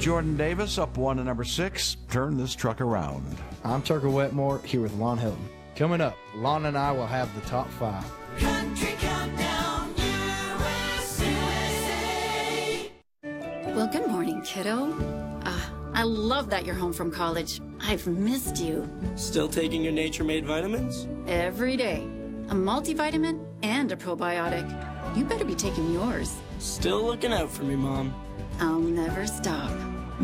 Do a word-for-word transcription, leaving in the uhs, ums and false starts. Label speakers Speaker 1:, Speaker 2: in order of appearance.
Speaker 1: Jordan Davis up one to number six. Turn this truck around.
Speaker 2: I'm Tucker Wetmore here with Lon Hilton. Coming up, Lon and I will have the top five.
Speaker 3: Country Countdown U S A.
Speaker 4: Well, good morning, kiddo. Uh, I love that you're home from college. I've missed you.
Speaker 5: Still taking your Nature-Made vitamins?
Speaker 4: Every day. A multivitamin and a probiotic. You better be taking yours.
Speaker 5: Still looking out for me, Mom.
Speaker 4: I'll never stop.